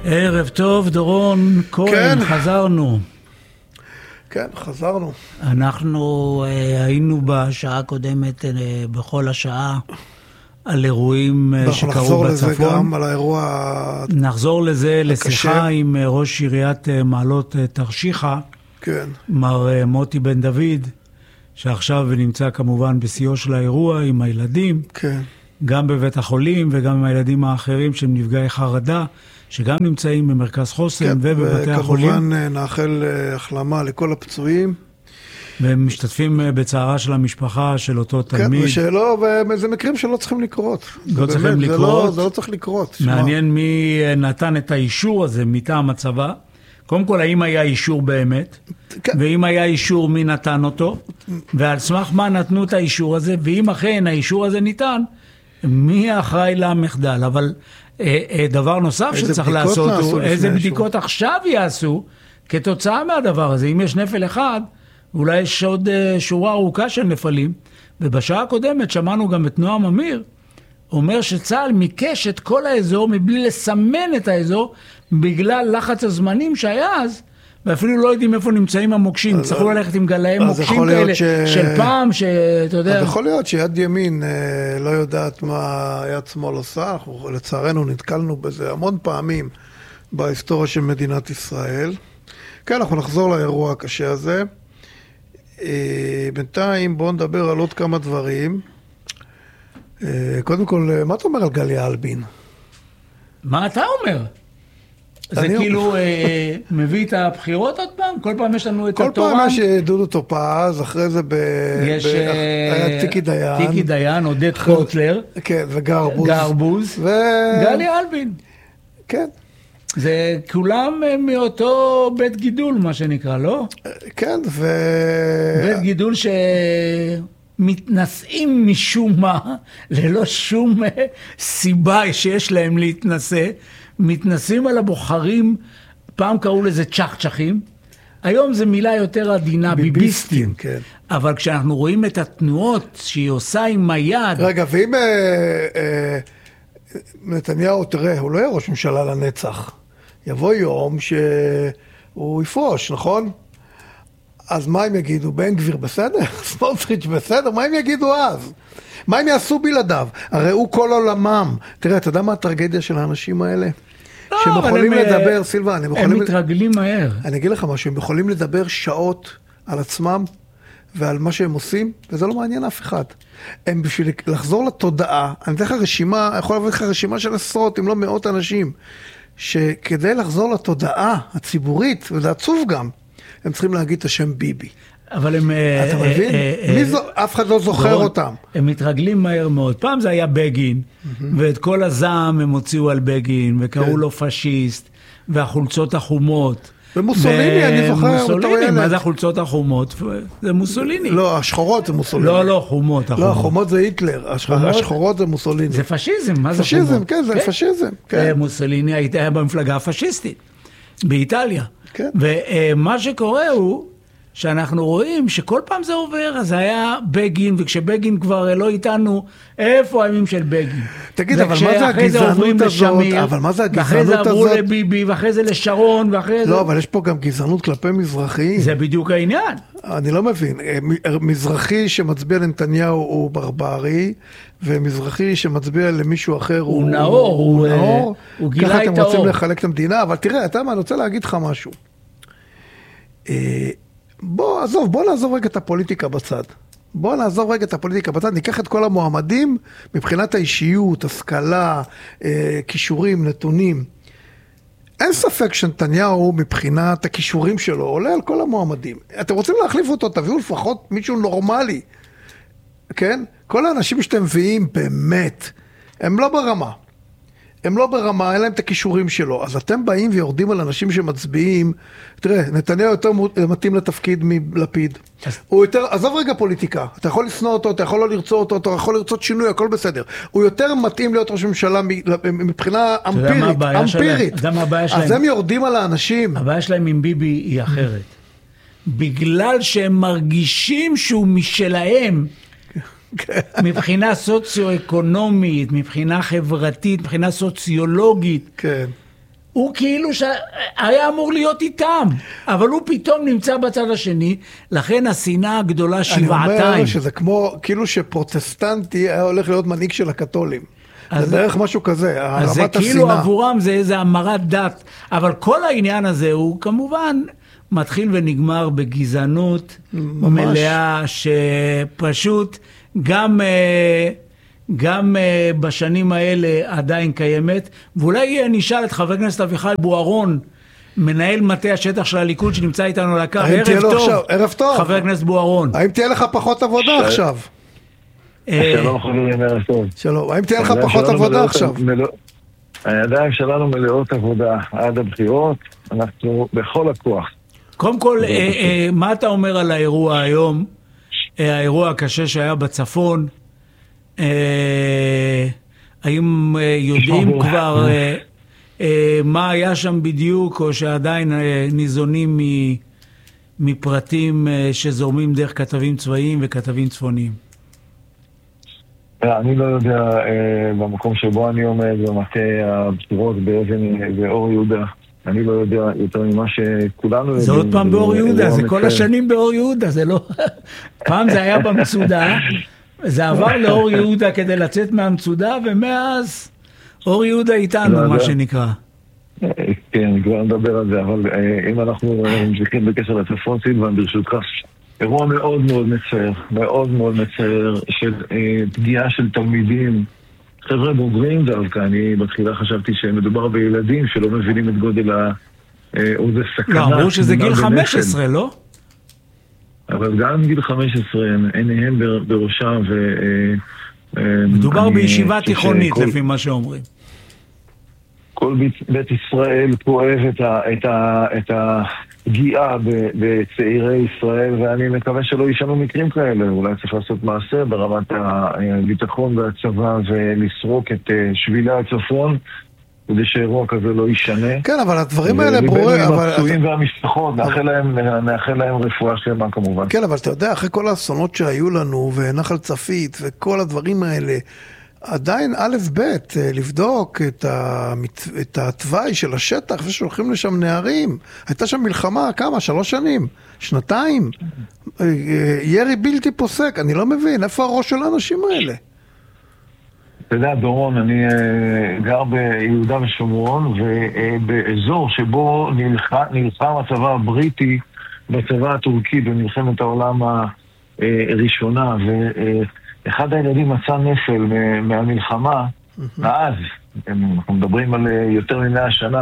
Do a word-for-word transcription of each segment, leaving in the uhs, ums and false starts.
ערב טוב, דורון כהן, כן. חזרנו. כן, חזרנו. אנחנו אה, היינו בשעה הקודמת, אה, בכל השעה, על אירועים אה, שקרו בצפון. נחזור לזה גם, על האירוע נחזור לזה הקשה. לשיחה עם אה, ראש עיריית אה, מעלות אה, תרשיחא, כן. מר אה, מוטי בן דוד, שעכשיו נמצא כמובן בשיאו של האירוע עם הילדים, כן. גם בבית החולים וגם עם הילדים האחרים שהם נפגעי חרדה, שגם נמצאים במרכז חוסן כן, ובבתי החולים. וכמובן נאחל החלמה לכל הפצועים. והם משתתפים בצערה של המשפחה של אותו תלמיד. כן, ושלא, וזה מקרים שלא צריכים לקרות. לא צריכים באמת, לקרות. זה לא, זה לא צריך לקרות. מעניין שמה. מי נתן את האישור הזה מטעם הצבא. קודם כל, האם היה אישור באמת? כן. ואם היה אישור, מי נתן אותו? ועל סמך מה נתנו את האישור הזה? ואם אכן האישור הזה ניתן, מי האחראי למחדל? אבל אה, אה, דבר נוסף שצריך לעשות הוא, איזה בדיקות אישור. עכשיו יעשו כתוצאה מהדבר הזה. אם יש נפל אחד, אולי יש עוד אה, שורה ארוכה של נפלים. ובשעה הקודמת שמענו גם את נועם אמיר, אומר שצה"ל מיקש את כל האזור מבלי לסמן את האזור, בגלל לחץ הזמנים שהיה אז, ואפילו לא יודעים איפה נמצאים המוקשים, צריכו ללכת עם גלאי מוקשים כאלה ש... של פעם, שאתה יודע... אז יכול להיות שיד ימין אה, לא יודעת מה יד שמאל עושה, אנחנו לצערנו נתקלנו בזה המון פעמים בהיסטוריה של מדינת ישראל. כן, אנחנו נחזור לאירוע הקשה הזה. אה, בינתיים בואו נדבר על עוד כמה דברים. אה, קודם כל, מה אתה אומר על גליה אלבין? מה אתה אומר? זה כאילו אה, מביא את הבחירות עוד פעם? כל פעם יש לנו את התורן? כל פעם יש דודו טופז, אחרי זה ב... יש... ב... היה טיקי דיין. טיקי דיין, עודד קוטלר. כן, וגרבוז. גרבוז. ו... גליה אלבין. כן. זה כולם מאותו בית גידול, מה שנקרא, לא? כן, ו... בית גידול שמתנשאים משום מה, ללא שום סיבה שיש להם להתנסה, מתנסים על הבוחרים, פעם קראו לזה צ'חצ'חים, היום זו מילה יותר עדינה, ביביסטים. ביביסטים, כן. אבל כשאנחנו רואים את התנועות שהיא עושה עם היד... רגע, ואם אה, אה, נתניהו, תראה, הוא לא יהיה ראש ממשלה לנצח. יבוא יום שהוא יפרוש, נכון? אז מה הם יגידו? בן גביר בסדר? סמוטריץ' בסדר? מה הם יגידו אז? מה הם יעשו בלעדיו? הרי הוא כל עולמם. תראה, אתה יודע מה הטרגדיה של האנשים האלה? לא, שהם יכולים הם, לדבר, סילבן, הם, הם יכולים... מתרגלים מהר. אני אגיד לך משהו, הם יכולים לדבר שעות על עצמם ועל מה שהם עושים, וזה לא מעניין אף אחד. הם בשביל לחזור לתודעה, אני אתן לך רשימה, יכול להביא לך רשימה של עשרות, אם לא מאות אנשים, שכדי לחזור לתודעה הציבורית, וזה עצוב גם, הם צריכים להגיד את השם ביבי. אבל הם... אתה מבין? מי זו? אף אחד לא זוכר אותם. הם מתרגלים מהר מאוד. פעם זה היה בגין, ואת כל הזעם הם הוציאו על בגין, וקראו לו פשיסט, והחולצות החומות. ומוסוליני, אני זוכר. מוסוליני, מה זה החולצות החומות? זה מוסוליני. לא, השחורות זה מוסוליני. לא, לא, חומות. לא, החומות זה היטלר, השחורות זה מוסוליני. זה פשיזם, מה זה חומות? פשיזם, כן, זה פשיזם. מוסוליני היה במפלגה הפשיסטית, באיטליה. ומה שקורה הוא, שאנחנו רואים שכל פעם זה עובר, אז היה בגין, וכשבגין כבר לא איתנו, איפה הימים של בגין? תגיד, אבל מה זה הגזענות הזאת? אבל מה זה הגזענות הזאת? ואחרי זה עברו לביבי, ואחרי זה לשרון, ואחרי זה... לא, אבל יש פה גם גזענות כלפי מזרחיים. זה בדיוק העניין. אני לא מבין. מזרחי שמצביע לנתניהו הוא ברברי, ומזרחי שמצביע למישהו אחר הוא... הוא נאור, הוא נאור. הוא גילה את האור. ככה אתם רוצים לחלק את המדינה, אבל תראה, אתה מה, אני רוצה להגיד לך משהו. בוא, עזוב, בוא נעזוב רגע את הפוליטיקה בצד. בוא נעזוב רגע את הפוליטיקה בצד, ניקח את כל המועמדים מבחינת האישיות, השכלה, אה, כישורים, נתונים. אין ספק שנתניהו מבחינת הכישורים שלו עולה על כל המועמדים. אתם רוצים להחליף אותו, תביאו לפחות מישהו נורמלי. כן? כל האנשים שאתם מביאים באמת, הם לא ברמה. הם לא ברמה, אין להם את הכישורים שלו. אז אתם באים ויורדים על אנשים שמצביעים. תראה, נתניהו יותר מתאים לתפקיד מלפיד. הוא יותר, עזוב רגע פוליטיקה. אתה יכול לסנוע אותו, אתה יכול לא לרצות אותו, אתה יכול לרצות שינוי, הכל בסדר. הוא יותר מתאים להיות ראש ממשלה מבחינה אמפירית. אמפירית. אז הם יורדים על האנשים. הבעיה שלהם עם ביבי היא אחרת. בגלל שהם מרגישים שהוא משלהם, מבחינה סוציו-אקונומית, מבחינה חברתית, מבחינה סוציולוגית. כן. הוא כאילו שהיה אמור להיות איתם, אבל הוא פתאום נמצא בצד השני, לכן השנאה הגדולה שבעתיים. אני אומר שזה כמו, כאילו שפרוטסטנטי היה הולך להיות מנהיג של הקתולים. זה בערך משהו כזה, אז זה כאילו עבורם זה איזה המרת דת, אבל כל העניין הזה הוא כמובן מתחיל ונגמר בגזענות מלאה, שפשוט גם... גם uh, בשנים האלה עדיין קיימת, ואולי נשאל את חבר הכנסת אביחי בוארון, מנהל מטה השטח של הליכוד שנמצא איתנו על הקו, ערב טוב, עכשיו, ערב טוב, חבר הכנסת בוארון. האם תהיה לך פחות עבודה ש... עכשיו? שלום חברים, ערב טוב. שלום, האם תהיה לך פחות עבודה עכשיו? מלא... הידיים שלנו מלאות עבודה עד הבחירות, אנחנו בכל הכוח. קודם כל, אה, אה, מה אתה אומר על האירוע היום, אה, האירוע הקשה שהיה בצפון, האם יודעים כבר מה היה שם בדיוק, או שעדיין ניזונים מפרטים שזורמים דרך כתבים צבאיים וכתבים צפוניים? אני לא יודע, במקום שבו אני עומד, במטה הבחירות באור יהודה, אני לא יודע יותר ממה שכולנו... זה עוד פעם באור יהודה, זה כל השנים באור יהודה, זה לא... פעם זה היה במצודה, זה עבר לאור יהודה כדי לצאת מהמצודה, ומאז אור יהודה איתנו, מה שנקרא. כן, כבר נדבר על זה, אבל אם אנחנו ממשיכים בקשר לצפון, סילבן, ברשותך, אירוע מאוד מאוד מצער, מאוד מאוד מצער של פגיעה של תלמידים, חבר'ה בוגרים דווקא. אני בתחילה חשבתי שמדובר בילדים שלא מבינים את גודל ה... או זה סכנה. לא, אמרו שזה גיל חמש עשרה, לא? אבל גם גיל חמש עשרה, עיניהם בראשם, ו... מדובר בישיבה תיכונית, לפי מה שאומרים. כל בית ישראל כואב את הפגיעה בצעירי ישראל, ואני מקווה שלא יישנו מקרים כאלה. אולי צריך לעשות מעשה ברמת הביטחון והצבא, ולסרוק את שבילי הצפון, כדי שאירוע כזה לא יישנה. כן, אבל הדברים האלה ברורים. עם הפצועים והמשפחות, נאחל להם רפואה שלמה כמובן. כן, אבל אתה יודע, אחרי כל האסונות שהיו לנו, ונחל צפית, וכל הדברים האלה, עדיין א' ב' לבדוק את, המת... את התוואי של השטח ושולחים לשם נערים. הייתה שם מלחמה, כמה? שלוש שנים? שנתיים? ירי בלתי פוסק. אני לא מבין, איפה הראש של האנשים האלה? אתה יודע, דורון, אני גר ביהודה ושומרון, ובאזור שבו נלחם הצבא הבריטי בצבא הטורקי במלחמת העולם הראשונה, ואחד הילדים מצא נפל מהמלחמה, אז, אנחנו מדברים על יותר ממאה שנה,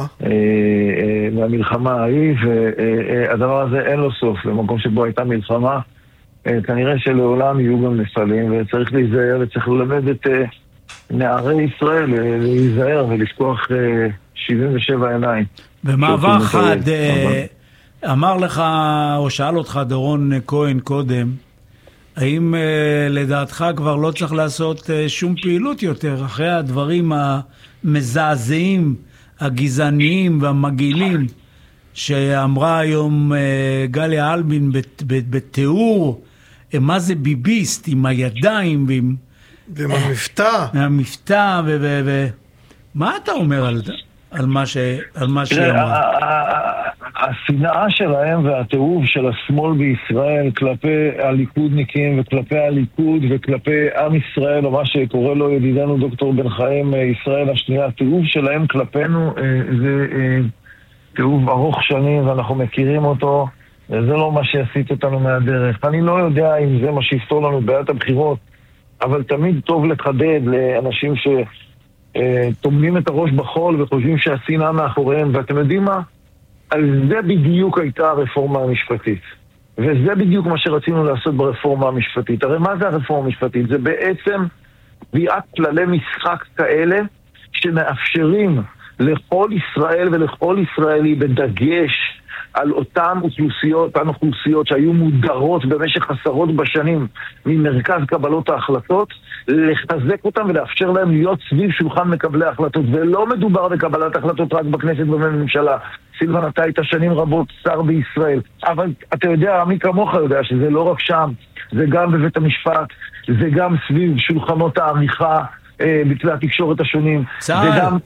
מהמלחמה ההיא, והדבר הזה אין לו סוף. במקום שבו הייתה מלחמה, כנראה שלעולם יהיו גם נפלים, וצריך להיזהר, וצריך ללמד את נערי ישראל להיזהר ולפתוח שבעים ושבע עיניים. במעבר חד, אמר לך, או שאל אותך דורון כהן קודם, האם לדעתך כבר לא צריך לעשות שום פעילות יותר, אחרי הדברים המזעזעים, הגזעניים והמגעילים, שאמרה היום גליה אלבין בתיאור, מה זה ביביסט, עם הידיים ועם... ועם המבטא. המבטא, ו... ו... ו... מה אתה אומר על, על מה ש... על מה שאמרה? השנאה שלהם והתיעוב של השמאל בישראל כלפי הליכודניקים וכלפי הליכוד וכלפי עם ישראל, או מה שקורא לו ידידנו דוקטור בן חיים ישראל השנייה, התיעוב שלהם כלפינו זה תיעוב ארוך שנים, ואנחנו מכירים אותו, וזה לא מה שיסיט אותנו מהדרך. אני לא יודע אם זה מה שיפתור לנו בעיית הבחירות, אבל תמיד טוב לחדד לאנשים שטומנים את הראש בחול וחושבים שהשנאה מאחוריהם, ואתם יודעים מה? על זה בדיוק הייתה הרפורמה המשפטית. וזה בדיוק מה שרצינו לעשות ברפורמה המשפטית. הרי מה זה הרפורמה המשפטית? זה בעצם קביעת כללי משחק כאלה שמאפשרים לכל ישראל ולכל ישראלי בדגש על אותן אוכלוסיות, אותן אוכלוסיות שהיו מודרות במשך עשרות בשנים ממרכז קבלות ההחלטות, לחזק אותם ולאפשר להם להיות סביב שולחן מקבלי ההחלטות. ולא מדובר בקבלת החלטות רק בכנסת ובממשלה. סילבן, אתה היית שנים רבות שר בישראל, אבל אתה יודע, מי כמוך יודע שזה לא רק שם, זה גם בבית המשפט, זה גם סביב שולחנות העריכה אה, בכלי התקשורת השונים, צהל. זה גם...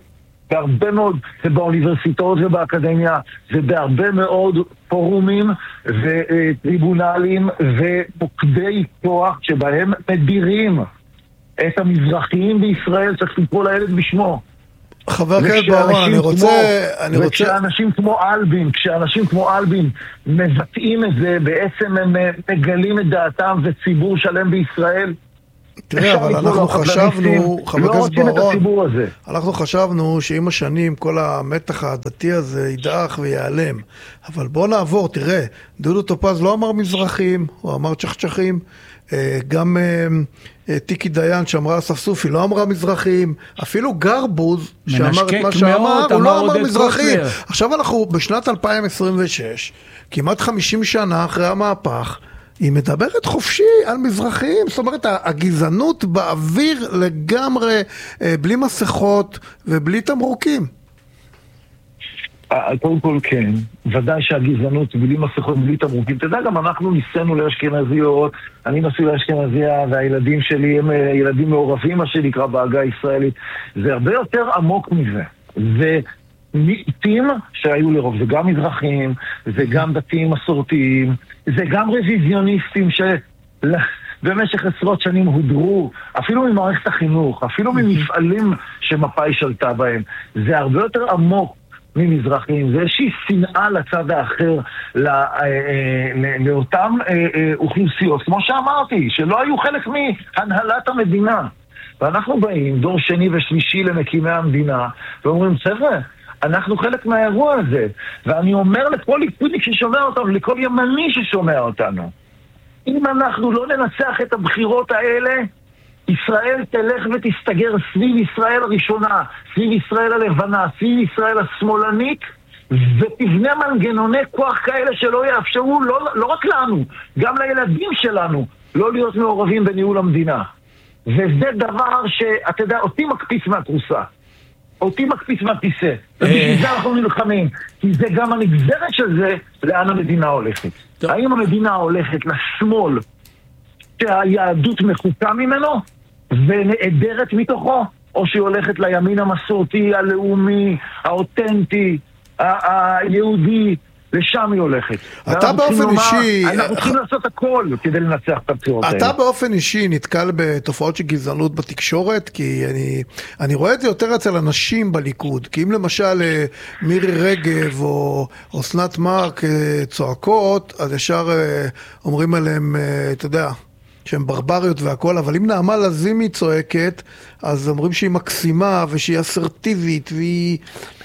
בהרבה מאוד, זה באוניברסיטאות ובאקדמיה, זה בהרבה מאוד פורומים וטריבונלים ומוקדי כוח שבהם מדירים את המזרחיים בישראל, צריך לקרוא לילד בשמו. חבר הכנסת בוארון, אני רוצה... וכשאנשים כמו אלבין, כשאנשים כמו אלבין מבטאים את זה, בעצם הם מגלים את דעתם וציבור שלם בישראל. תראה, אבל אנחנו חשבנו, חבר הכנסת בוארון, הזה. אנחנו חשבנו שעם השנים כל המתח הדתי הזה ידעך ויעלם. אבל בוא נעבור, תראה, דודו טופז לא אמר מזרחים, הוא אמר צ'חצ'חים, גם טיקי דיין שאמרה ספסופי לא אמרה מזרחים, אפילו גרבוז שאמר את מה שאמר, הוא לא אמר מזרחים. עכשיו אנחנו בשנת אלפיים עשרים ושש, כמעט חמישים שנה אחרי המהפך, היא מדברת חופשי על מזרחים, זאת אומרת, הגזענות באוויר לגמרי, בלי מסכות ובלי תמרוקים. קודם כל כן, ודאי שהגזענות בלי מסכות, בלי תמרוקים. אתה יודע, גם אנחנו ניסינו לאשכנזיות, אני נשוי לאשכנזיה, והילדים שלי הם ילדים מעורבים, מה שנקרא בעגה הישראלית. זה הרבה יותר עמוק מזה. זה מיעוטים שהיו לרוב, זה גם מזרחים, זה גם דתיים מסורתיים, זה גם רוויזיוניסטים שבמשך עשרות שנים הודרו, אפילו ממערכת החינוך, אפילו ממפעלים שמפאי שלטה בהם. זה הרבה יותר עמוק ממזרחים, זה איזושהי שנאה לצד האחר, לאותן אוכלוסיות, כמו שאמרתי, שלא היו חלק מהנהלת המדינה. ואנחנו באים, דור שני ושלישי למקימי המדינה, ואומרים, חבר'ה, אנחנו חלק מהאירוע הזה. ואני אומר לכל ליכודניק ששומע אותנו, לכל ימני ששומע אותנו, אם אנחנו לא ננצח את הבחירות האלה, ישראל תלך ותסתגר סביב ישראל הראשונה, סביב ישראל הלבנה, סביב ישראל השמאלנית, ותבנה מנגנוני כוח כאלה שלא יאפשרו, לא, לא רק לנו, גם לילדים שלנו, לא להיות מעורבים בניהול המדינה. וזה דבר שאתה יודע, אותי מקפיץ מהתרוסה. אותי מקפיץ מהכיסא. ובשביל זה אנחנו נלחמים. כי זה גם הנגזרת של זה, לאן המדינה הולכת. האם המדינה הולכת לשמאל, שהיהדות מחוקה ממנו, ונעדרת מתוכו, או שהיא הולכת לימין המסורתי, הלאומי, האותנטי, היהודי, לשם היא הולכת. אתה באופן אישי... אנחנו צריכים לעשות הכל כדי לנצח את הבחירות האלה. אתה באופן אישי נתקל בתופעות של גזענות בתקשורת? כי אני, אני רואה את זה יותר אצל אנשים בליכוד. כי אם למשל מירי רגב או אסנת מארק צועקות, אז ישר אומרים עליהם, אתה יודע, שהן ברבריות והכל, אבל אם נעמה לזימי צועקת, אז אומרים שהיא מקסימה ושהיא אסרטיבית והיא...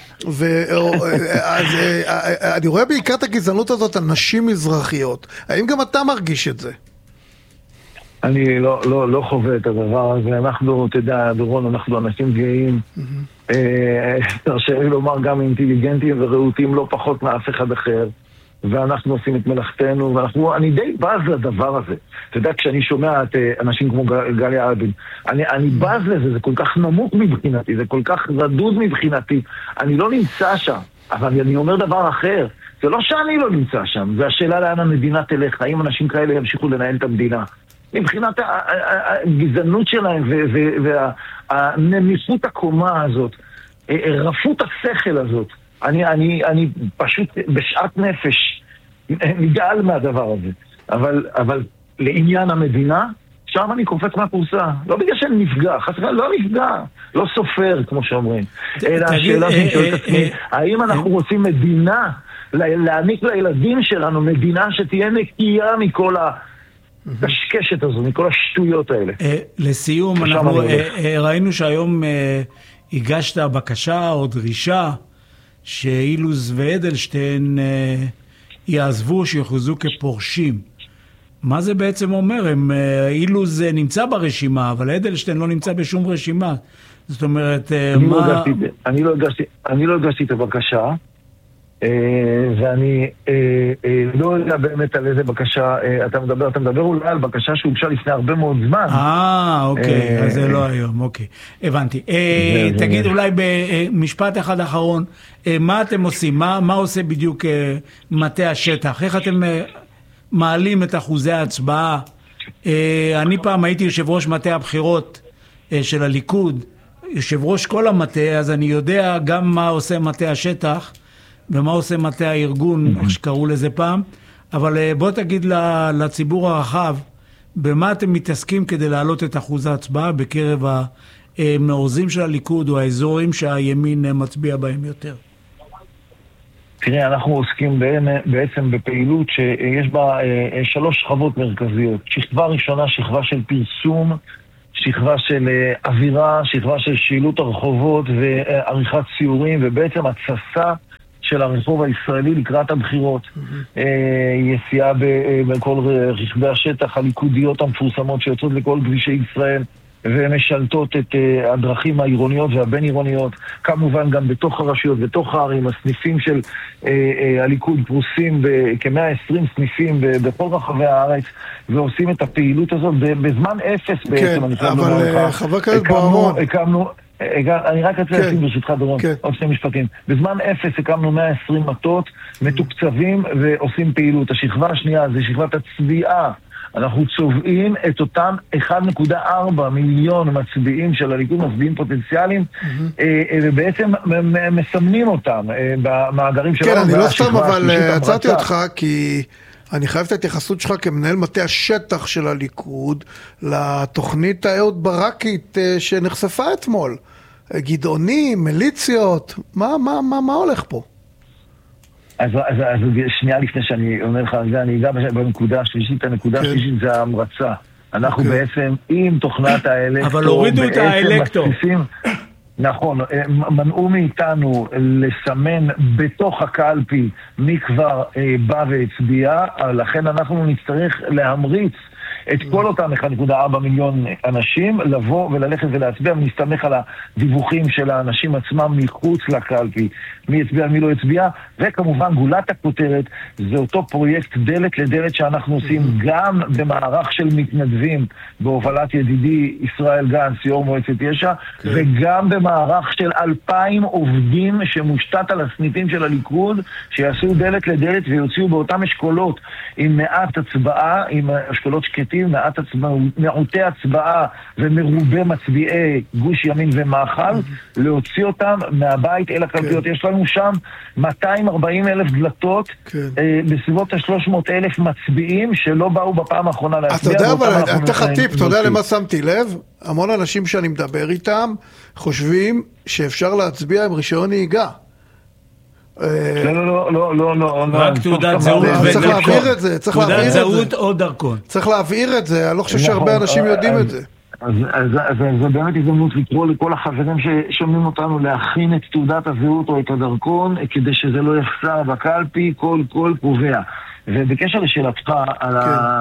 ואני רואה בעיקר את הגזענות הזאת על נשים מזרחיות. האם גם אתה מרגיש את זה? אני לא, לא, לא חווה את הדבר הזה. אנחנו, אתה יודע, דורון, אנחנו אנשים גאים. תרשה לי לומר גם אינטליגנטים ורהוטים לא פחות מאף אחד אחר. ואנחנו עושים את מלאכתנו, ואנחנו, אני די בז לדבר הזה. אתה יודע, כשאני שומע את אנשים כמו גליה אלבין, אני, אני בז לזה, זה כל כך נמוך מבחינתי, זה כל כך רדוד מבחינתי, אני לא נמצא שם, אבל אני אומר דבר אחר, זה לא שאני לא נמצא שם, זה השאלה לאן המדינה תלך, האם אנשים כאלה ימשיכו לנהל את המדינה. מבחינת הגזענות שלהם והנמיכות הקומה הזאת, רפות השכל הזאת, אני, אני, אני פשוט בשעת נפש נגעל מהדבר הזה. אבל, אבל לעניין המדינה, שם אני קופץ מהפורסה. לא בגלל שאני נפגע, חסרה, לא נפגע, לא סופר, כמו שאומרים. אלא השאלה שאני שואל את עצמי, האם אנחנו רוצים מדינה, להעניק לילדים שלנו, מדינה שתהיה נקייה מכל הקשקשת הזו, מכל השטויות האלה. לסיום, אנחנו ראינו שהיום הגשת בקשה או דרישה, שאילוז ואדלשטיין אה, יעזבו, שיחוזו כפורשים. מה זה בעצם אומר? הם, אה, אילוז נמצא ברשימה, אבל אדלשטיין לא נמצא בשום רשימה. זאת אומרת, אה, אני מה... לא הגשתי, אני, לא הגשתי, אני לא הגשתי את הבקשה, אה, ואני אה, אה, לא יודע באמת על איזה בקשה אה, אתה מדבר. אתה מדבר אולי על בקשה שהוגשה לפני הרבה מאוד זמן. אה, אוקיי, אה, אז זה אה, לא היום, אוקיי. הבנתי. אה, זה, תגיד זה... אולי במשפט אחד אחרון, אה, מה אתם עושים? מה, מה עושה בדיוק אה, מטה השטח? איך אתם אה, מעלים את אחוזי ההצבעה? אה, אני פעם הייתי יושב ראש מטה הבחירות אה, של הליכוד, יושב ראש כל המטה, אז אני יודע גם מה עושה מטה השטח, ומה עושה מטה הארגון, איך שקראו לזה פעם, אבל בוא תגיד לציבור הרחב, במה אתם מתעסקים כדי להעלות את אחוז ההצבעה בקרב המעוזים של הליכוד, או האזורים שהימין מצביע בהם יותר? תראה, אנחנו עוסקים בעצם בפעילות שיש בה שלוש שכבות מרכזיות. שכבה ראשונה, שכבה של פרסום, שכבה של אווירה, שכבה של שילוט הרחובות ועריכת ציורים, ובעצם הצסה של הרחוב הישראלי לקראת הבחירות. Mm-hmm. יסיעה בכל רכבי השטח הליכודיות המפורסמות שיוצאות לכל כבישי ישראל, ומשלטות את uh, הדרכים העירוניות והבין עירוניות, כמובן גם בתוך הרשויות, בתוך הערים, הסניפים של uh, uh, הליכוד פרוסים בכ-מאה ועשרים סניפים בכל רחבי הארץ, ועושים את הפעילות הזאת בזמן אפס בעצם. כן, אבל uh, חבר כנסת בוארון. הקמנו, אני רק רוצה להשים ברשותך דורון, עוד שני משפטים. בזמן אפס הקמנו מאה ועשרים מטות, מתוקצבים ועושים פעילות. השכבה השנייה זה שכבת הצביעה. אנחנו צובעים את אותם אחד נקודה ארבע מיליון מצביעים של הליכוד, מצביעים פוטנציאליים, ובעצם מסמנים אותם במאגרים שלנו. כן, אני לא סתם, אבל עצרתי אותך, כי אני חייב את ההתייחסות שלך כמנהל מטה השטח של הליכוד, לתוכנית האהוד ברקית שנחשפה אתמול. גדעונים, מיליציות, מה, מה, מה, מה הולך פה? אז, אז, אז שנייה לפני שאני אומר לך על זה, אני אגע בנקודה השלישית. הנקודה כן. השלישית זה ההמרצה. אנחנו okay. בעצם עם תוכנת האלקטור, אבל הורידו את האלקטור. מצפיפים, נכון, מנעו מאיתנו לסמן בתוך הקלפי מי כבר אה, בא והצביע, לכן אנחנו נצטרך להמריץ את כל אותם אחד נקודה ארבע מיליון אנשים לבוא וללכת ולהצביע, ונסתמך על הדיווחים של האנשים עצמם מחוץ לקלפי, מי הצביע, מי לא הצביע. וכמובן גולת הכותרת זה אותו פרויקט דלת לדלת שאנחנו עושים גם במערך של מתנדבים בהובלת ידידי ישראל גנץ, יו"ר מועצת יש"ע, okay. וגם במערך של אלפיים עובדים שמושתת על הסניפים של הליכוד, שיעשו דלת לדלת ויוציאו באותם אשכולות עם מעט הצבעה, עם אשכולות שקטים, מעט הצבעה, מעוטי הצבעה ומרובי מצביעי גוש ימין ומאכל, להוציא אותם מהבית אל הקלפיות. יש לנו שם מאתיים וארבעים אלף דלתות, בסביבות ה-שלוש מאות אלף מצביעים שלא באו בפעם האחרונה להצביע. אתה יודע, אבל אתה חטיפ, אתה יודע למה שמתי לב? המון אנשים שאני מדבר איתם חושבים שאפשר להצביע עם רישיון נהיגה. לא, לא, לא, לא, לא. רק תעודת זהות ודרכון. צריך להעביר את זה, צריך להעביר את זה. תעודת זהות או דרכון. צריך להעביר את זה, אני לא חושב שהרבה אנשים יודעים את זה. אז, אז, אז, אז זה באמת הזדמנות לקרוא לכל החברים ששומעים אותנו להכין את תעודת הזהות או את הדרכון, כדי שזה לא יחסר בקלפי, כל כל קובע. ובקשר לשאלתך על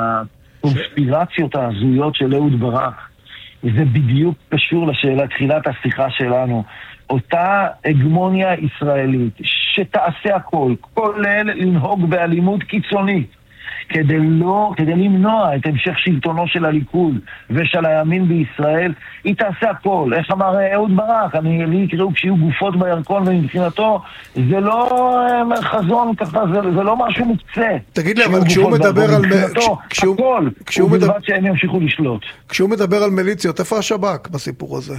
הקונספירציות ההזויות של אהוד ברק, זה בדיוק קשור לשאלה, תחילת השיחה שלנו. אותה הגמוניה ישראלית שתעשה הכל, כולל לנהוג באלימות קיצונית, כדי לא, כדי למנוע את המשך שלטונו של הליכוד ושל הימין בישראל, היא תעשה הכל. איך אמר אהוד ברק, אני, לי יקראו כשיהיו גופות בירקון, ומבחינתו זה לא חזון ככה, זה, זה לא משהו מוקצה. תגיד לי, אבל כשהוא מדבר על... כשהוא, הכל, כשהוא מדבר... ובלבד שהם ימשיכו לשלוט. כשהוא מדבר על מיליציות, איפה השב"כ בסיפור הזה?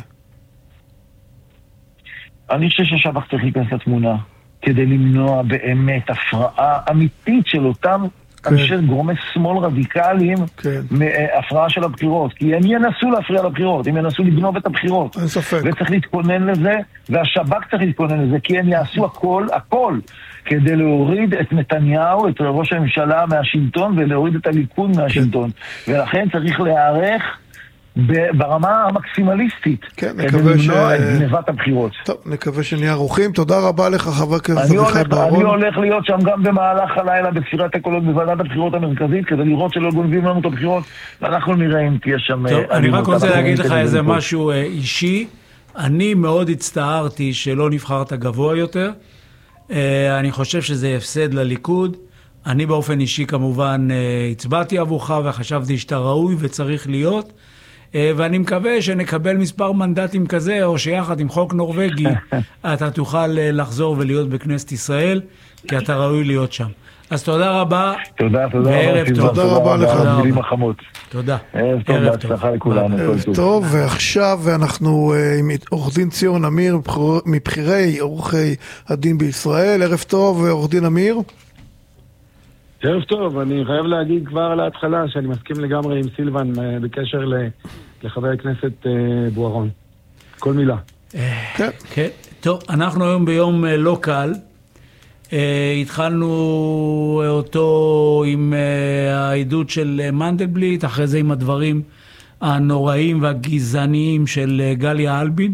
אני חושב שהשב"כ צריך להיכנס לתמונה, כדי למנוע באמת הפרעה אמיתית של אותם אנשי גורמי שמאל רדיקליים מהפרעה של הבחירות. כי הם ינסו להפריע לבחירות, הם ינסו לגנוב את הבחירות. אין ספק. וצריך להתכונן לזה, והשב"כ צריך להתכונן לזה, כי הם יעשו הכל, הכל, כדי להוריד את נתניהו, את ראש הממשלה מהשלטון, ולהוריד את הליכוד מהשלטון. ולכן צריך להיערך ברמה המקסימליסטית, כן, כדי למנוע את גנבת הבחירות. טוב, נקווה שנהיה ערוכים. תודה רבה לך, חבר הכנסת אביחי בוארון. אני הולך להיות שם גם במהלך הלילה בספירת הקולות בוועדת הבחירות המרכזית, כדי לראות שלא גונבים לנו את הבחירות, ואנחנו נראה אם תהיה שם... טוב, אני רק רוצה להגיד לך איזה משהו אישי. אני מאוד הצטערתי שלא נבחרת גבוה יותר. אני חושב שזה הפסד לליכוד. אני באופן אישי כמובן הצבעתי עבורך וחשבתי שאתה ראוי וצריך להיות. ואני מקווה שנקבל מספר מנדטים כזה, או שיחד עם חוק נורווגי, אתה תוכל לחזור ולהיות בכנסת ישראל, כי אתה ראוי להיות שם. אז תודה רבה. תודה, תודה וערב רבה. טוב. תודה רבה לך. מילים החמות. תודה. ערב טוב, בהצלחה לכולנו. ערב טוב, ועכשיו אנחנו עם עורך דין ציון אמיר, מבחירי עורכי הדין בישראל. ערב טוב, עורך דין אמיר. ערב טוב, אני חייב להגיד כבר על ההתחלה שאני מסכים לגמרי עם סילבן בקשר לחבר הכנסת בוארון. כל מילה. כן. כן. טוב, אנחנו היום ביום לא קל. התחלנו אותו עם העדות של מנדלבליט, אחרי זה עם הדברים הנוראים והגזעניים של גליה אלבין,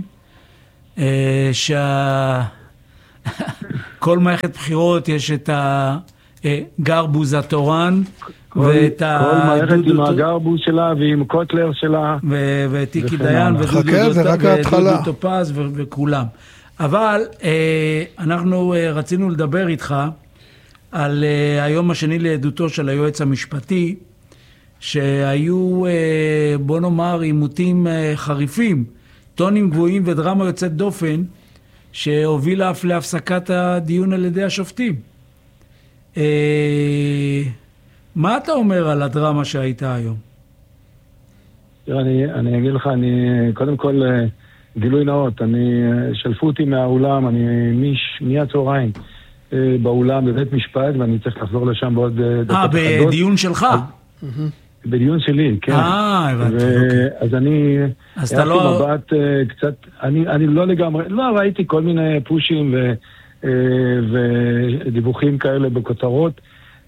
שכל מערכת בחירות יש את הגרבוז התורן, ואת כל מערכת עם הגרבוז שלה ועם קוטלר שלה, ותיקי דיין ודודו טופז וכולם. אבל אה, אנחנו אה, רצינו לדבר איתך על אה, היום השני לעדותו של היועץ המשפטי, שהיו, אה, בוא נאמר, עימותים אה, חריפים, טונים גבוהים ודרמה יוצאת דופן, שהובילה אף להפסקת הדיון על ידי השופטים. אה, מה אתה אומר על הדרמה שהייתה היום? אני, אני אגיד לך, אני קודם כל... גילוי נאות, אני, שלפו אותי מהאולם, אני מיש, מהצהריים באולם בבית משפט, ואני צריך לחזור לשם בעוד דקות אחדות. אה, בדיון שלך? בדיון שלי, כן. אה, הבנתי, אוקיי. אז אני, אז אתה לא... מבט קצת, אני, אני לא לגמרי, לא ראיתי כל מיני פושים ו, ודיווחים כאלה בכותרות.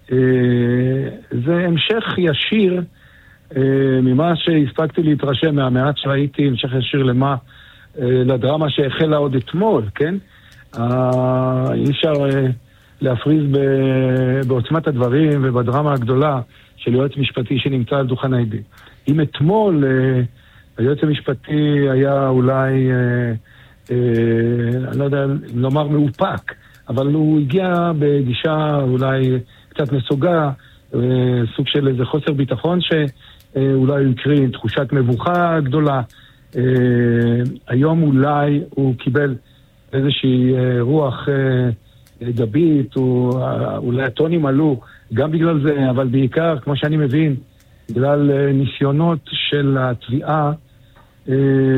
זה המשך ישיר ממה שהספקתי להתרשם מהמעט שראיתי, המשך ישיר למה, לדרמה שהחלה עוד אתמול, כן? אי אפשר להפריז בעוצמת הדברים ובדרמה הגדולה של יועץ משפטי שנמצא על דוכן העדים. אם אתמול היועץ המשפטי היה אולי, אני לא יודע לומר מאופק, אבל הוא הגיע בגישה אולי קצת מסוגה, סוג של איזה חוסר ביטחון שאולי הוא יקריא תחושת מבוכה גדולה. Uh, היום אולי הוא קיבל איזושהי uh, רוח uh, גבית, או, uh, אולי הטונים עלו גם בגלל זה, אבל בעיקר, כמו שאני מבין, בגלל uh, ניסיונות של התביעה uh,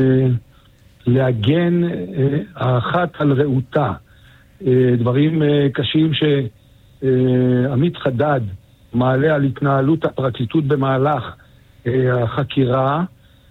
להגן uh, האחת על רעותה. Uh, דברים uh, קשים שעמית uh, חדד מעלה על התנהלות הפרקליטות במהלך uh, החקירה,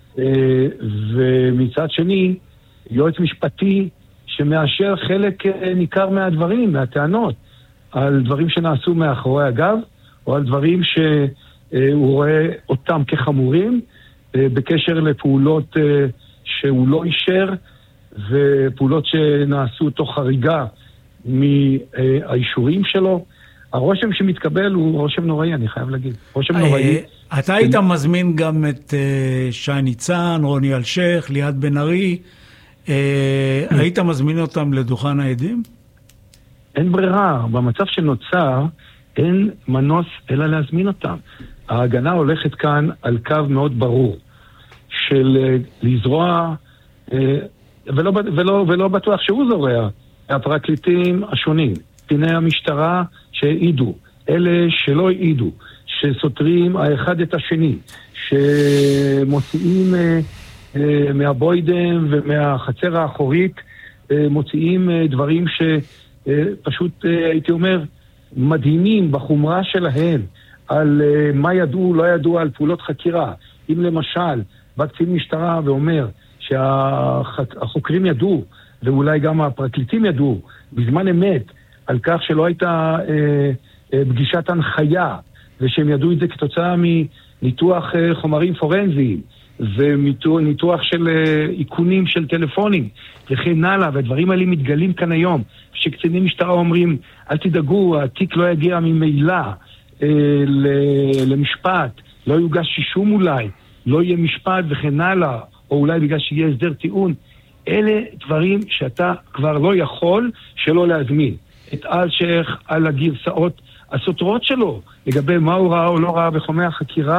ומצד שני, יועץ משפטי שמאשר חלק ניכר מהדברים, מהטענות, על דברים שנעשו מאחורי הגב, או על דברים שהוא רואה אותם כחמורים, בקשר לפעולות שהוא לא אישר, ופעולות שנעשו תוך חריגה מהאישורים שלו. הרושם שמתקבל הוא רושם נוראי, אני חייב להגיד. רושם נוראי. אתה היית מזמין גם את שי ניצן, רוני אלשך, ליעד בן ארי. היית מזמין אותם לדוכן העדים? אין ברירה. במצב שנוצר, אין מנוס אלא להזמין אותם. ההגנה הולכת כאן על קו מאוד ברור, של לזרוע, ולא, ולא, ולא בטוח שהוא זורע, הפרקליטים השונים, קציני המשטרה שהעידו, אלה שלא העידו, שסותרים האחד את השני, שמוציאים אה, אה, מהבוידם ומהחצר האחורית, אה, מוציאים אה, דברים שפשוט, אה, הייתי אומר, מדהימים בחומרה שלהם, על אה, מה ידעו, לא ידעו על פעולות חקירה. אם למשל, בא קצין משטרה ואומר שהחוקרים ידעו, ואולי גם הפרקליטים ידעו, בזמן אמת, על כך שלא הייתה אה, אה, פגישת הנחיה, ושהם ידעו את זה כתוצאה מניתוח אה, חומרים פורנזיים, וניתוח של אה, עיקונים של טלפונים, וכן הלאה, והדברים האלה מתגלים כאן היום, שקצינים משטרה אומרים, אל תדאגו, התיק לא יגיע ממילא אה, למשפט, לא יוגש אישום אולי, לא יהיה משפט וכן הלאה, או אולי בגלל שיהיה הסדר טיעון. אלה דברים שאתה כבר לא יכול שלא להזמין. את אלשך על הגרסאות הסותרות שלו, לגבי מה הוא ראה או לא ראה בחומרי החקירה,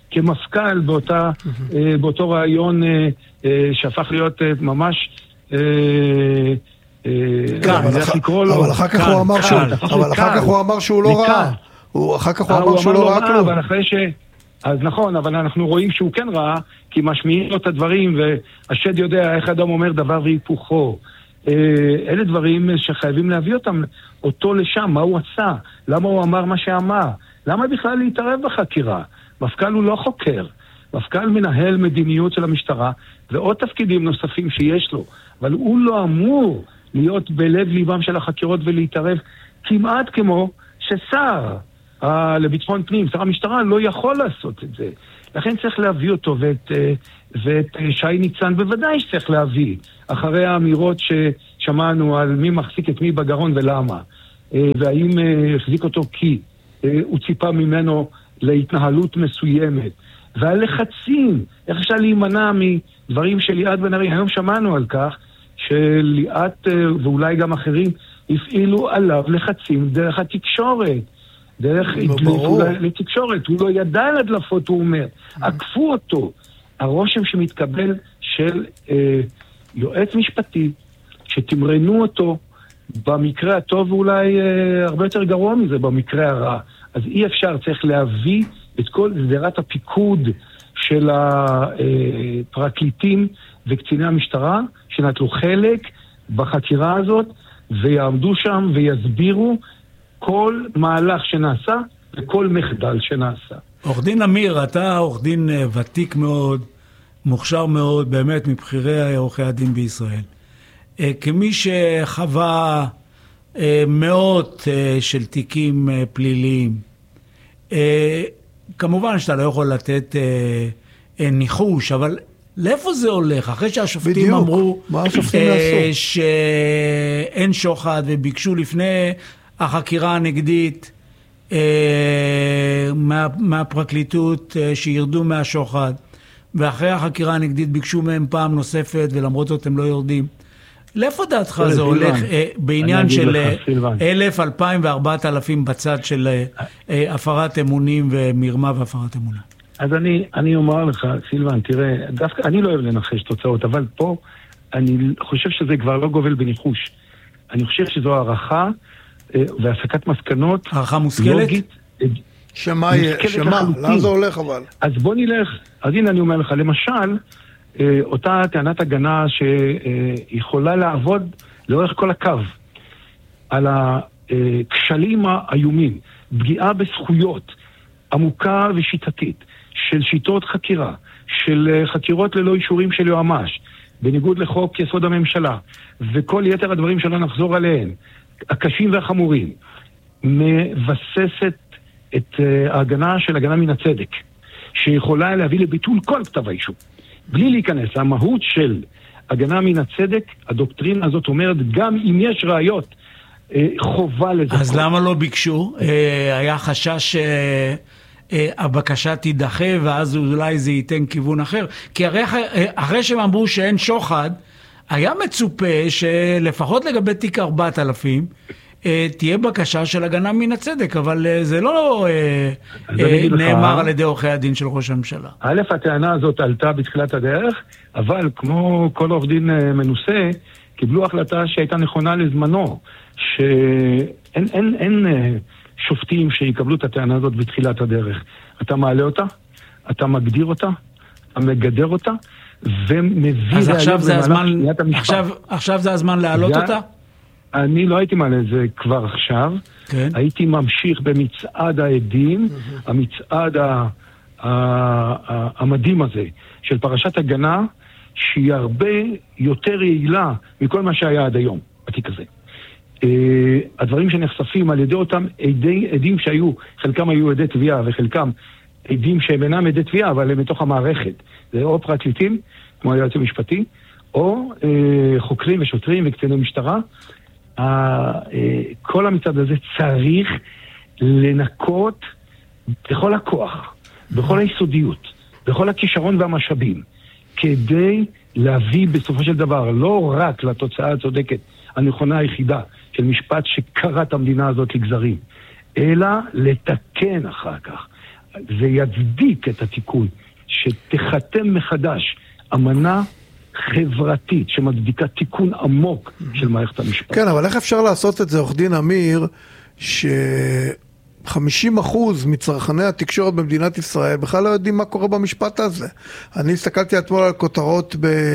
כמפכ"ל באותה, באותו רעיון שהפך להיות ממש... אבל אחר כך הוא אמר שהוא, אבל אחר כך הוא אמר שהוא לא רע. הוא אחר כך הוא אמר שהוא לא רע כלום. אבל אחרי ש... אז נכון, אבל אנחנו רואים שהוא כן רע, כי משמיעים לו את הדברים, והשד יודע איך אדם אומר דבר והיפוכו. אלה דברים שחייבים להביא אותם, אותו לשם, מה הוא עשה, למה הוא אמר מה שאמר, למה בכלל להתערב בחקירה? מפכ"ל הוא לא חוקר, מפכ"ל מנהל מדיניות של המשטרה, ועוד תפקידים נוספים שיש לו, אבל הוא לא אמור להיות בלב ליבם של החקירות ולהתערב, כמעט כמו ששר לביטחון פנים, שר המשטרה לא יכול לעשות את זה. לכן צריך להביא אותו, ואת, ואת שי ניצן בוודאי שצריך להביא, אחרי האמירות ששמענו על מי מחזיק את מי בגרון ולמה, והאם החזיק אותו כי הוא ציפה ממנו להתנהלות מסוימת, והלחצים, איך אפשר להימנע מדברים של ליאת בן ארי. היום שמענו על כך שליאת ואולי גם אחרים הפעילו עליו לחצים דרך התקשורת, דרך הדליפות לתקשורת, הוא לא ידע על הדלפות, הוא אומר, עקפו אותו. הרושם שמתקבל של אה, יועץ משפטי, שתמרנו אותו במקרה הטוב, ואולי אה, הרבה יותר גרוע מזה במקרה הרע. אז אי אפשר, צריך להביא את כל סדרת הפיקוד של הפרקליטים וקציני המשטרה, שנטלו חלק בחקירה הזאת, ויעמדו שם ויסבירו כל מהלך שנעשה וכל מחדל שנעשה. עורך דין אמיר, אתה עורך דין ותיק מאוד, מוכשר מאוד, באמת מבחירי עורכי הדין בישראל. כמי שחווה מאות של תיקים פליליים, כמובן שאתה לא יכול לתת ניחוש, אבל לאיפה זה הולך? אחרי שהשופטים בדיוק. אמרו שאין שוחד וביקשו לפני החקירה הנגדית מה, מהפרקליטות שירדו מהשוחד, ואחרי החקירה הנגדית ביקשו מהם פעם נוספת ולמרות זאת הם לא יורדים. לאיפה דעתך זה הולך בעניין של אלף, אלפיים וארבעת אלפים בצד של הפרת אמונים ומרמה והפרת אמונה? אז אני, אני אומר לך, סילבן, תראה, דווקא אני לא אוהב לנחש תוצאות, אבל פה אני חושב שזה כבר לא גובל בניחוש. אני חושב שזו הערכה והפקת מסקנות. הערכה מושכלת? לוגית, שמה, שמה, לאן זה הולך אבל? אז בוא נלך, אז הנה אני אומר לך, למשל, אותה טענת הגנה שיכולה לעבוד לאורך כל הקו, על הכשלים האיומים, פגיעה בזכויות, עמוקה ושיטתית, של שיטות חקירה, של חקירות ללא אישורים של יועמ"ש, בניגוד לחוק יסוד הממשלה, וכל יתר הדברים שלא נחזור עליהם, הקשים והחמורים, מבססת את ההגנה של הגנה מן הצדק, שיכולה להביא לביטול כל כתב האישום. בלי להיכנס למהות של הגנה מן הצדק, הדוקטרינה הזאת אומרת, גם אם יש ראיות, חובה לזה. אז למה לא ביקשו? היה חשש שהבקשה תידחה, ואז אולי זה ייתן כיוון אחר. כי הרי, אחרי שהם אמרו שאין שוחד, היה מצופה שלפחות לגבי תיק ארבעת אלפים, תהיה בקשה של הגנה מן הצדק, אבל זה לא נאמר על ידי עורכי הדין של ראש הממשלה. א', הטענה הזאת עלתה בתחילת הדרך, אבל כמו כל עורך דין מנוסה, קיבלו החלטה שהייתה נכונה לזמנו, שאין אין, אין שופטים שיקבלו את הטענה הזאת בתחילת הדרך. אתה מעלה אותה, אתה מגדיר אותה, אתה מגדר אותה, ומביא אז עכשיו זה הזמן, עכשיו, עכשיו זה הזמן להעלות זה... אותה? אני לא הייתי מעלה את זה כבר עכשיו, כן. הייתי ממשיך במצעד העדים, mm-hmm. המצעד ה, ה, ה, המדהים הזה של פרשת הגנה, שהיא הרבה יותר יעילה מכל מה שהיה עד היום, בתיק הזה. Uh, הדברים שנחשפים על ידי אותם עדי, עדים שהיו, חלקם היו עדי תביעה וחלקם עדים שהם אינם עדי תביעה, אבל הם מתוך המערכת. זה או פרקליטים, כמו היועץ המשפטי, או uh, חוקרים ושוטרים וקציני משטרה. Uh, uh, כל המצעד הזה צריך לנקות בכל הכוח, בכל היסודיות, בכל הכישרון והמשאבים, כדי להביא בסופו של דבר לא רק לתוצאה הצודקת הנכונה היחידה של משפט שקרא את המדינה הזאת לגזרים, אלא לתקן אחר כך. זה יצדיק את התיקון, שתחתם מחדש אמנה חברתית שמצדיקה תיקון עמוק של מערכת המשפט. כן, אבל איך אפשר לעשות את זה, עורך דין אמיר, ש-חמישים אחוז מצרכני התקשורת במדינת ישראל בכלל לא יודעים מה קורה במשפט הזה. אני הסתכלתי אתמול על כותרות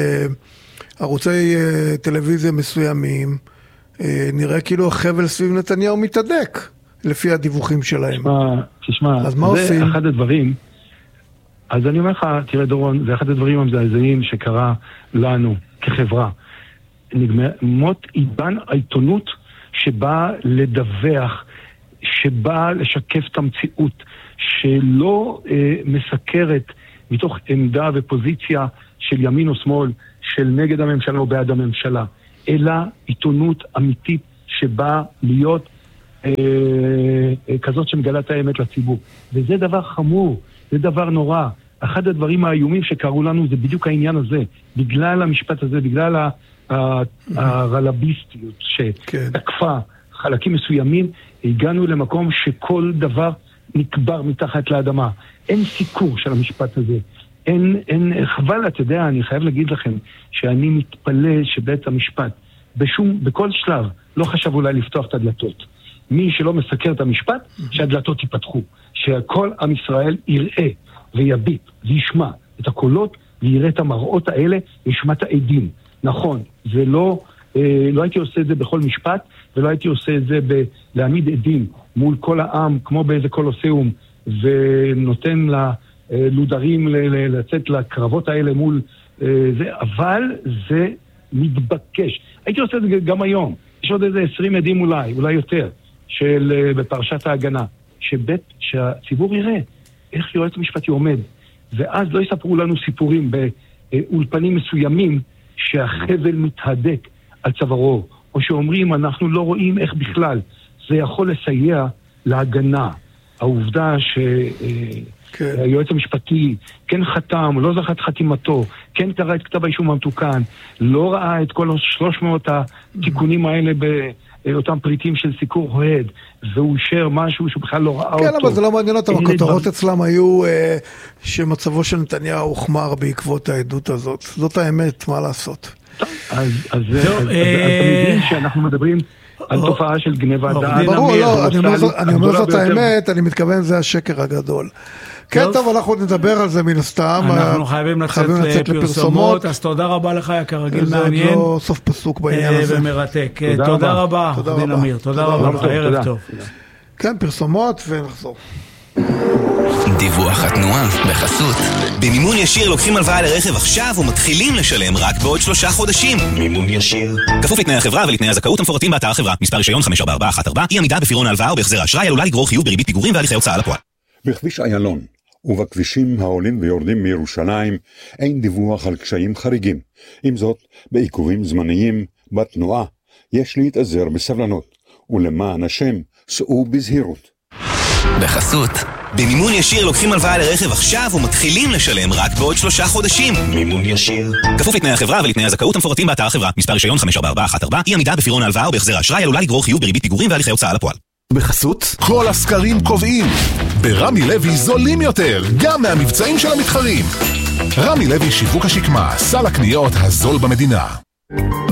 בערוצי טלוויזיה מסוימים, נראה כאילו החבל סביב נתניהו מתהדק, לפי הדיווחים שלהם. תשמע, תשמע, אז מה זה עושים? אחד הדברים, אז אני אומר לך, תראה דורון, זה אחד הדברים המזעזעים שקרה לנו כחברה. נגמר, מות עידן העיתונות שבא לדווח, שבא לשקף את המציאות, שלא אה, מסקרת מתוך עמדה ופוזיציה של ימין או שמאל, של נגד הממשלה או בעד הממשלה, אלא עיתונות אמיתית שבאה להיות אה, אה, כזאת שמגלה את האמת לציבור. וזה דבר חמור, זה דבר נורא. אחד הדברים האיומים שקראו לנו זה בדיוק העניין הזה, בגלל המשפט הזה, בגלל הרלביסטיות שתקפה חלקים מסוימים, הגענו למקום שכל דבר נקבר מתחת לאדמה. אין סיקור של המשפט הזה. אין, אין, חבל, אתה יודע, אני חייב להגיד לכם שאני מתפלא שבית המשפט בשום, בכל שלב לא חשב אולי לפתוח את הדלתות. מי שלא מסקר את המשפט, שהדלתות ייפתחו. שכל עם ישראל יראה ויביט וישמע את הקולות ויראה את המראות האלה וישמע את העדים. נכון, זה לא, אה, לא הייתי עושה את זה בכל משפט ולא הייתי עושה את זה בלהעמיד עדים מול כל העם כמו באיזה קולוסיאום ונותן ללודרים לצאת לקרבות האלה מול אה, זה, אבל זה מתבקש. הייתי עושה את זה גם היום. יש עוד איזה עשרים עדים אולי, אולי יותר, של, בפרשת ההגנה, שבית, שהציבור יראה איך יועץ המשפטי עומד, ואז לא יספרו לנו סיפורים באולפנים מסוימים שהחבל מתהדק על צווארו, או שאומרים אנחנו לא רואים איך בכלל. זה יכול לסייע להגנה. העובדה שהיועץ המשפטי כן חתם, לא זכת חתימתו, כן קרא את כתב האישום המתוקן, לא ראה את כל שלוש מאות התיקונים האלה באותם פריטים של סיקור הועד, והוא שר משהו שבכלל לא ראה אותו. כן, אבל זה לא מעניין אותם. הכותרות אצלם היו שמצבו של נתניהו הוחמר בעקבות העדות הזאת. זאת האמת, מה לעשות? אז אתה מבין שאנחנו מדברים על תופעה של גנבת דעת. ברור, לא, אני אומר זאת האמת, אני מתכוון זה השקר הגדול. כן, טוב, אנחנו נדבר על זה מן הסתם. אנחנו חייבים לצאת לפרסומות, אז תודה רבה לך, כרגיל מעניין. זה לא סוף פסוק בעניין הזה. ומרתק. תודה רבה, דין אמיר. תודה רבה, ערב טוב. כן, פרסומות ונחזור. דיווח התנועה בחסות. במימון ישיר לוקחים הלוואה לרכב עכשיו ומתחילים לשלם רק בעוד שלושה חודשים. מימון ישיר. כפוף לתנאי החברה ולתנאי הזכאות המפורטים באתר החברה. מספר רישיון חמש ארבע ארבע אחת ארבע. אי עמידה בפירעון ההלוואה או בהחזר האשראי עלולה לגרור חיוב בריבית פיגורים והליכי הוצאה לפועל. בכביש איילון ובכבישים העולים ויורדים מירושלים אין דיווח על קשיים חריגים. עם זאת, בעיכובים זמניים בתנועה יש להתאזר בסבלנות, ולמען השם סעו בזהירות. בחסות. במימון ישיר לוקחים הלוואה לרכב עכשיו ומתחילים לשלם רק בעוד שלושה חודשים. מימון ישיר. כפוף לתנאי החברה ולתנאי הזכאות המפורטים באתר החברה. מספר רישיון חמש ארבע ארבע אחת ארבע. אי עמידה בפירעון ההלוואה או בהחזר האשראי עלולה לגרור חיוב בריבית פיגורים והליכי הוצאה לפועל. בחסות, כל הסקרים קובעים. ברמי לוי זולים יותר, גם מהמבצעים של המתחרים. רמי לוי שיווק השקמה, סל הקניות הזול במדינה.